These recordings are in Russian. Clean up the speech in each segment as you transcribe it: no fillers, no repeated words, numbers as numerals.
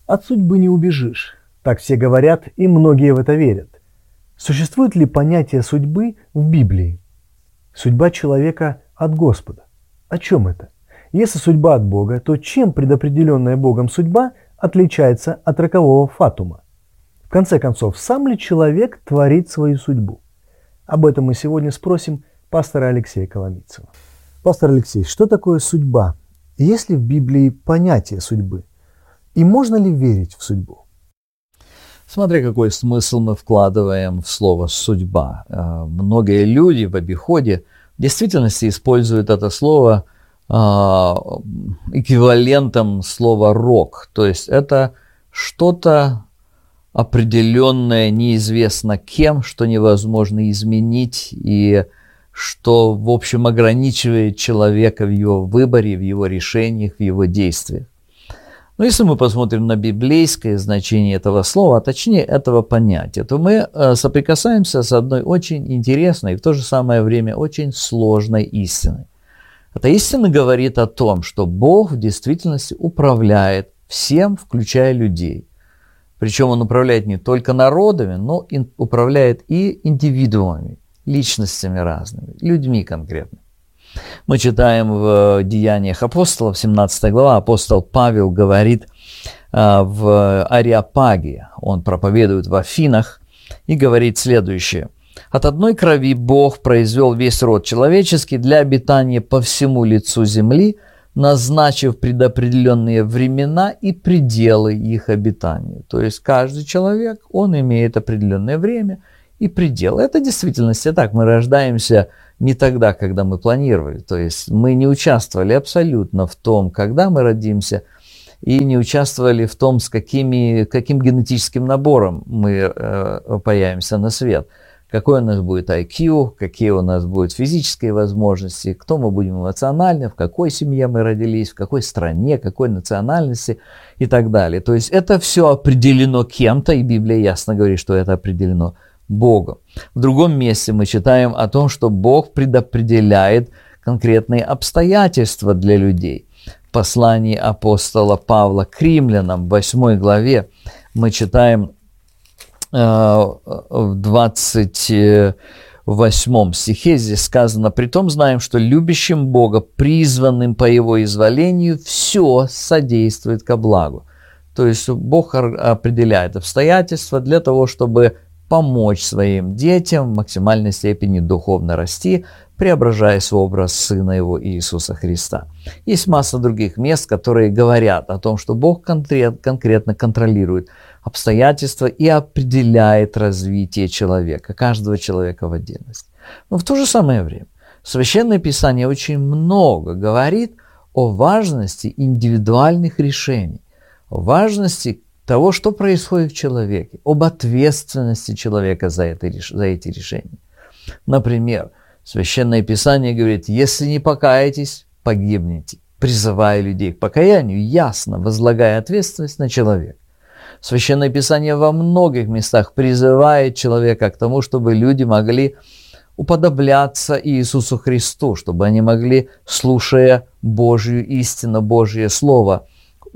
От судьбы не убежишь. Так все говорят, и многие в это верят. Существует ли понятие судьбы в Библии? Судьба человека от Господа. О чем это? Если судьба от Бога, то чем предопределенная Богом судьба отличается от рокового фатума? В конце концов, сам ли человек творит свою судьбу? Об этом мы сегодня спросим пастора Алексея Коломийцева. Пастор Алексей, что такое судьба? Есть ли в Библии понятие судьбы? И можно ли верить в судьбу? Смотри, какой смысл мы вкладываем в слово «судьба». Многие люди в обиходе в действительности используют это слово эквивалентом слова «рок». То есть это что-то определенное, неизвестно кем, что невозможно изменить и что, в общем, ограничивает человека в его выборе, в его решениях, в его действиях. Но если мы посмотрим на библейское значение этого слова, а точнее этого понятия, то мы соприкасаемся с одной очень интересной и в то же самое время очень сложной истиной. Эта истина говорит о том, что Бог в действительности управляет всем, включая людей. Причем Он управляет не только народами, но и управляет и индивидуумами, личностями разными, людьми конкретно. Мы читаем в Деяниях апостолов, 17 глава, апостол Павел говорит в Ареопаге, он проповедует в Афинах и говорит следующее. «От одной крови Бог произвел весь род человеческий для обитания по всему лицу земли, назначив предопределенные времена и пределы их обитания». То есть каждый человек, он имеет определенное время и предел. Это в действительности так. Мы рождаемся не тогда, когда мы планировали. То есть мы не участвовали абсолютно в том, когда мы родимся, и не участвовали в том, каким генетическим набором мы появимся на свет. Какой у нас будет IQ, какие у нас будут физические возможности, кто мы будем эмоционально, в какой семье мы родились, в какой стране, какой национальности и так далее. То есть это все определено кем-то, и Библия ясно говорит, что это определено Богом. В другом месте мы читаем о том, что Бог предопределяет конкретные обстоятельства для людей. В послании апостола Павла к римлянам, в 8 главе, мы читаем в 28 стихе, здесь сказано: «Притом знаем, что любящим Бога, призванным по Его изволению, все содействует ко благу». То есть Бог определяет обстоятельства для того, чтобы помочь своим детям в максимальной степени духовно расти, преображаясь в образ Сына Его Иисуса Христа. Есть масса других мест, которые говорят о том, что Бог конкретно контролирует обстоятельства и определяет развитие человека, каждого человека в отдельности. Но в то же самое время Священное Писание очень много говорит о важности индивидуальных решений, о важности того, что происходит в человеке, об ответственности человека за эти решения. Например, Священное Писание говорит: если не покаетесь, погибнете, призывая людей к покаянию, ясно возлагая ответственность на человека. Священное Писание во многих местах призывает человека к тому, чтобы люди могли уподобляться Иисусу Христу, чтобы они могли, слушая Божью истину, Божье Слово,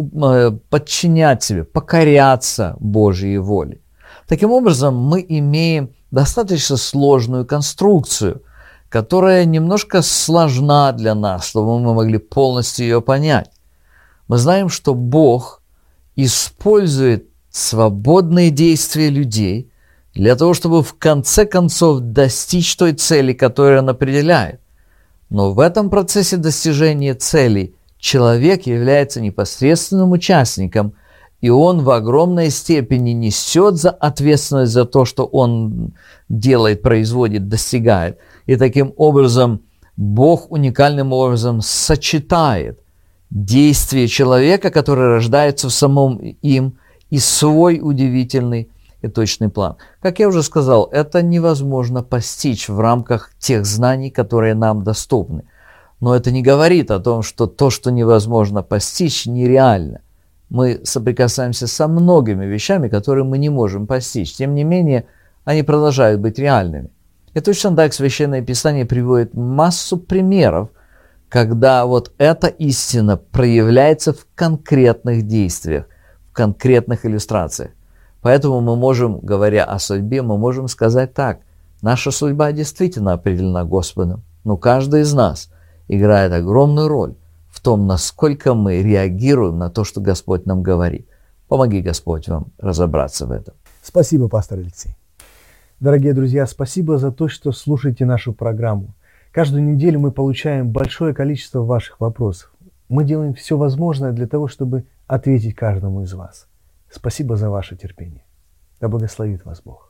подчинять себе, покоряться Божьей воле. Таким образом, мы имеем достаточно сложную конструкцию, которая немножко сложна для нас, чтобы мы могли полностью ее понять. Мы знаем, что Бог использует свободные действия людей для того, чтобы в конце концов достичь той цели, которую Он определяет. Но в этом процессе достижения целей человек является непосредственным участником, и он в огромной степени несет ответственность за то, что он делает, производит, достигает. И таким образом Бог уникальным образом сочетает действие человека, который рождается в самом им, и свой удивительный и точный план. Как я уже сказал, это невозможно постичь в рамках тех знаний, которые нам доступны. Но это не говорит о том, что то, что невозможно постичь, нереально. Мы соприкасаемся со многими вещами, которые мы не можем постичь. Тем не менее, они продолжают быть реальными. И точно так Священное Писание приводит массу примеров, когда вот эта истина проявляется в конкретных действиях, в конкретных иллюстрациях. Поэтому мы можем, говоря о судьбе, мы можем сказать так. Наша судьба действительно определена Господом, но каждый из нас играет огромную роль в том, насколько мы реагируем на то, что Господь нам говорит. Помоги, Господь, вам разобраться в этом. Спасибо, пастор Алексей. Дорогие друзья, спасибо за то, что слушаете нашу программу. Каждую неделю мы получаем большое количество ваших вопросов. Мы делаем все возможное для того, чтобы ответить каждому из вас. Спасибо за ваше терпение. Да благословит вас Бог.